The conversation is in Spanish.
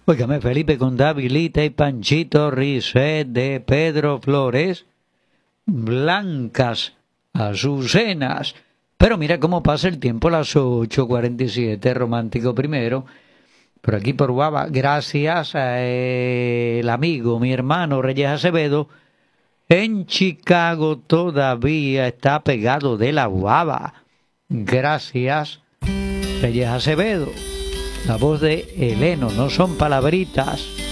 Óigame, Felipe con Davilita y Panchito Risset de Pedro Flores, blancas azucenas. Pero mira cómo pasa el tiempo, las 8:47, romántico primero. Por aquí por Guava, gracias al amigo, mi hermano Reyes Acevedo, en Chicago todavía está pegado de la Guava. Gracias, Reyes Acevedo. La voz de Heleno, no son palabritas.